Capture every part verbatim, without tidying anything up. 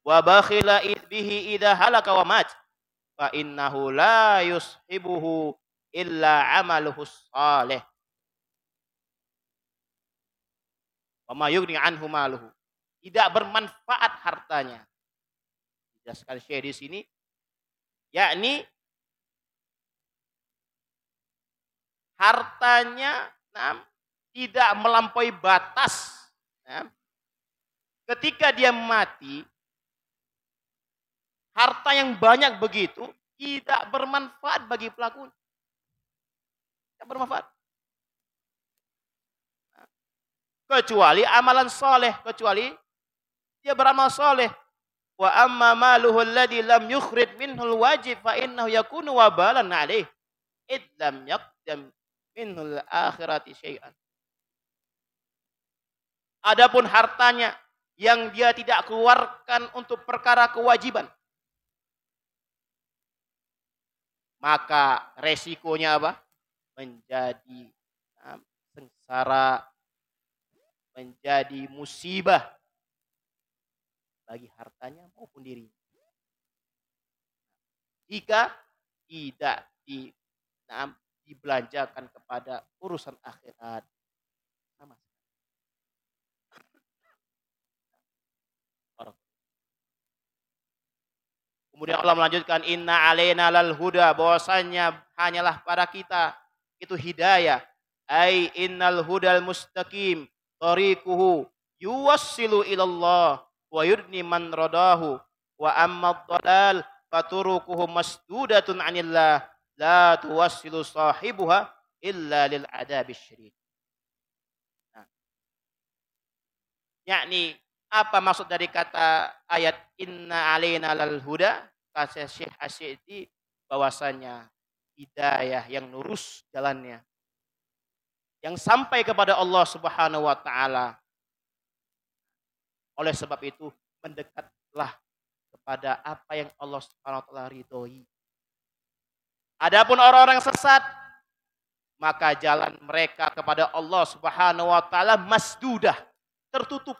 wa bakhila bihi idza halaka wa mat fa innahu la yushibuhu illa amaluhu shalih wa ma yughni anhu maluhu. Tidak bermanfaat hartanya. Jelaskan Syekh di sini, yakni hartanya nah, tidak melampaui batas. Nah, ketika dia mati, harta yang banyak begitu tidak bermanfaat bagi pelakunya. Tidak bermanfaat. Nah, kecuali amalan soleh, kecuali dia beramal soleh. Wa amma maluhu alladhi lam yukhrij minhul wajib fa innahu yakunu wabalan alaih id lam yaqdam minhul akhirati syai'an. Adapun hartanya yang dia tidak keluarkan untuk perkara kewajiban, maka resikonya apa? Menjadi sengsara, menjadi musibah bagi hartanya maupun dirinya. Jika tidak di, nah, dibelanjakan kepada urusan akhirat. Sama. Kemudian Allah melanjutkan, inna alaina lal huda, bahwasanya hanyalah pada kita itu hidayah. Ai innal hudal mustaqim tariquhu yuwassilu ilallah wa yudni man radahu wa amma dhalal faturukuhu masdudatun anillah la tuwassilu sahibuha illa lil adabis syadid. Nah, yakni apa maksud dari kata ayat inna alaina lal huda? Kata Syekh Asy'idi bahwasanya hidayah yang lurus jalannya, yang sampai kepada Allah Subhanahu wa taala. Oleh sebab itu mendekatlah kepada apa yang Allah Subhanahu wa taala ridhoi. Adapun orang-orang sesat, maka jalan mereka kepada Allah Subhanahu wa taala masdudah, tertutup.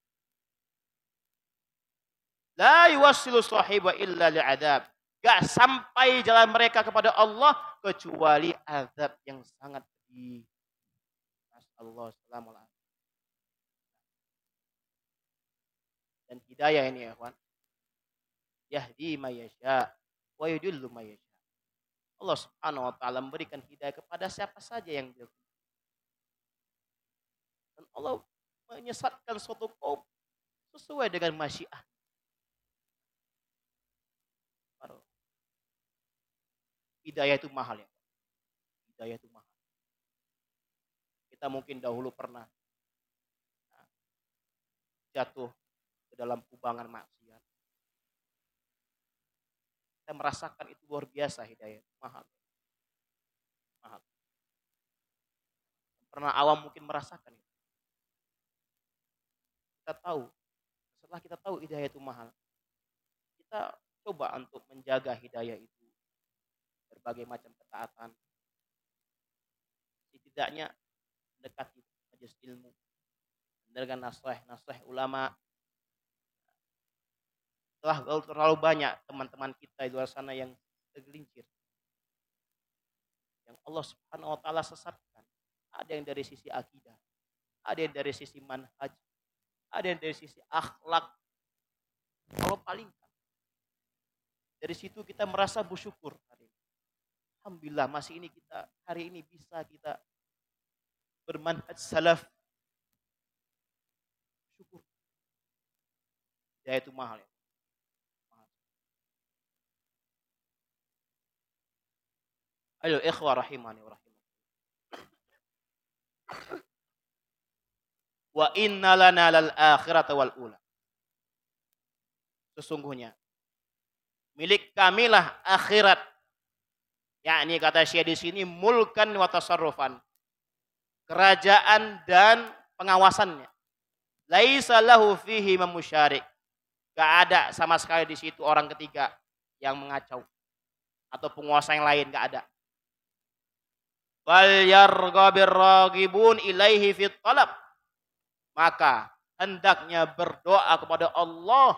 La yuwassilu sahiba illa li'adzab. Gak sampai jalan mereka kepada Allah kecuali azab yang sangat pedih. Nasallahu alaihi wasallam. Dan hidayah ini ya kawan, yahdi may yasha wa yudillu may yasha. Allah Subhanahu wa taala memberikan hidayah kepada siapa saja yang dia. Dan Allah menyesatkan suatu kaum sesuai dengan masyiah. Hidayah itu mahal ya. Hidayah itu mahal. Kita mungkin dahulu pernah jatuh ke dalam kubangan maksiat. Kita merasakan itu luar biasa hidayah. Mahal. Mahal. Pernah awam mungkin merasakan itu. Kita tahu. Setelah kita tahu hidayah itu mahal, kita coba untuk menjaga hidayah itu. Berbagai macam ketaatan. Setidaknya mendekati majelis ilmu. Mendengarkan nasihat-nasihat ulama. Telah terlalu banyak teman-teman kita di luar sana yang tergelincir. Yang Allah Subhanahu wa taala sesatkan. Ada yang dari sisi akidah, ada yang dari sisi manhaj, ada yang dari sisi akhlak. Allah palingkan. Dari situ kita merasa bersyukur. Alhamdulillah masih ini kita hari ini bisa kita bermanhaj salaf. Syukur. Ya itu mahal ya. Mahal. Ayo ikhwah rahimani wa rahimakumullah. Wa inna lana lal akhirata wal ula. Sesungguhnya milik kamilah akhirat. Yakni kata Syekh di sini mulkan wa tasarrufan. Kerajaan dan pengawasannya. Laisa lahu fihi mamusyarik. Gak ada sama sekali di situ orang ketiga yang mengacau atau penguasa yang lain, gak ada. Wal yarghabir raghibun ilaihi fit talab. Maka hendaknya berdoa kepada Allah